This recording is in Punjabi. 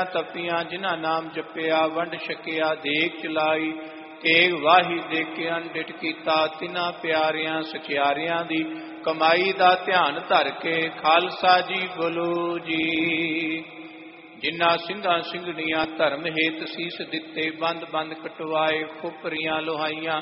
ਤਪੀਆਂ ਜਿਨ੍ਹਾਂ ਨਾਮ ਜਪਿਆ, ਵੰਡ ਛਕਿਆ ਦੇਖ ਚਲਾਈ, ਤੇਗ ਵਾਹੀ ਦੇਖਿਆ ਡਿਠ ਕੀਤਾ, ਤਿਨਾਂ ਪਿਆਰਿਆਂ ਸਚਿਆਰਿਆਂ ਦੀ ਕਮਾਈ ਦਾ ਧਿਆਨ ਧਰ ਕੇ। ਖਾਲਸਾ ਜੀ ਬੋਲੋ ਜੀ। ਜਿਨ੍ਹਾਂ ਸਿੰਘਾਂ ਸਿੰਘਣੀਆਂ ਧਰਮ ਹੇਤ ਸੀਸ ਦਿੱਤੇ, ਬੰਦ ਬੰਦ ਕਟਵਾਏ, ਖੋਪਰੀਆਂ ਲੋਹਾਈਆਂ